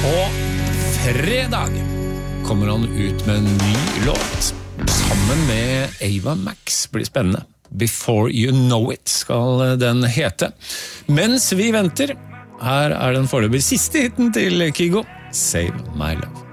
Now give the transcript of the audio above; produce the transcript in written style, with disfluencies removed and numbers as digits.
fredag kommer han ut med en ny låt sammen med Ava Max. Blir spennende. Before You Know It skal den hete. Mens vi venter, her den foreløpig siste hitten til Kygo, Save My Love.